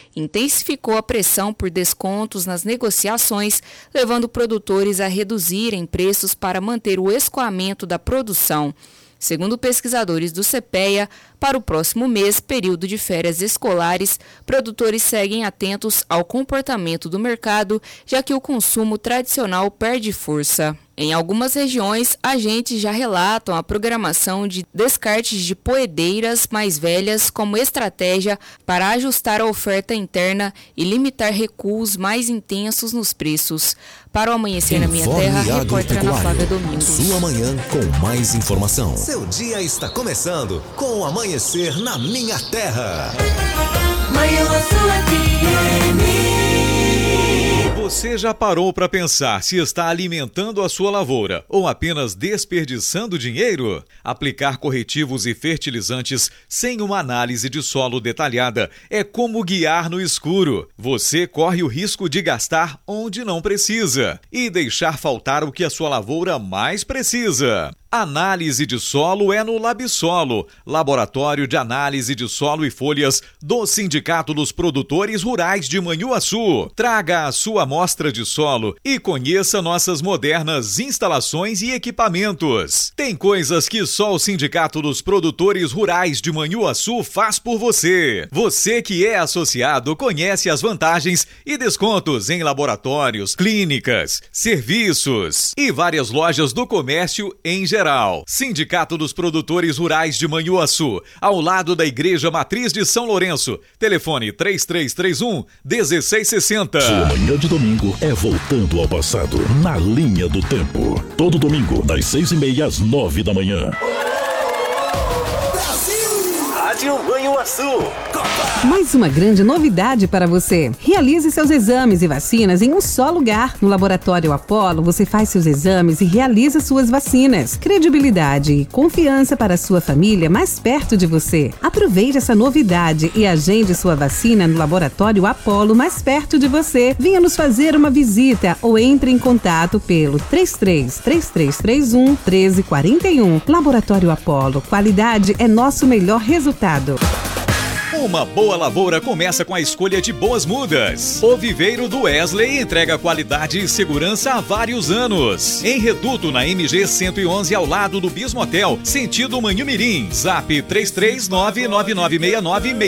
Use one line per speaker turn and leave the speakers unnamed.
intensificou a pressão por descontos nas negociações, levando produtores a reduzirem preços para manter o escoamento da produção. Segundo pesquisadores do CPEA, para o próximo mês, período de férias escolares, produtores seguem atentos ao comportamento do mercado, já que o consumo tradicional perde força. Em algumas regiões, agentes já relatam a programação de descartes de poedeiras mais velhas como estratégia para ajustar a oferta interna e limitar recuos mais intensos nos preços. Para o Amanhecer na Minha Terra, repórter Ana Flávia Domingos.
Sua manhã com mais informação. Seu dia está começando com o Amanhecer na Minha Terra.
Manhã Sua FM.
Você já parou para pensar se está alimentando a sua lavoura ou apenas desperdiçando dinheiro? Aplicar corretivos e fertilizantes sem uma análise de solo detalhada é como guiar no escuro. Você corre o risco de gastar onde não precisa e deixar faltar o que a sua lavoura mais precisa. Análise de solo é no Labsolo, Laboratório de Análise de Solo e Folhas do Sindicato dos Produtores Rurais de Manhuaçu. Traga a sua amostra de solo e conheça nossas modernas instalações e equipamentos. Tem coisas que só o Sindicato dos Produtores Rurais de Manhuaçu faz por você. Você que é associado conhece as vantagens e descontos em laboratórios, clínicas, serviços e várias lojas do comércio em geral. Sindicato dos Produtores Rurais de Manhuaçu, ao lado da Igreja Matriz de São Lourenço. Telefone 3331-1660.
Sua manhã de domingo é voltando ao passado, na linha do tempo. Todo domingo, das 6h30 às 9 da manhã.
Rádio Manhuaçu.
Mais uma grande novidade para você. Realize seus exames e vacinas em um só lugar. No Laboratório Apollo, você faz seus exames e realiza suas vacinas. Credibilidade e confiança para a sua família mais perto de você. Aproveite essa novidade e agende sua vacina no Laboratório Apollo mais perto de você. Venha nos fazer uma visita ou entre em contato pelo 33-3331-1341. Laboratório Apollo. Qualidade é nosso melhor resultado.
Uma boa lavoura começa com a escolha de boas mudas. O Viveiro do Wesley entrega qualidade e segurança há vários anos. Em Reduto, na MG 111, ao lado do Bismotel, sentido Manhumirim. Zap 3399969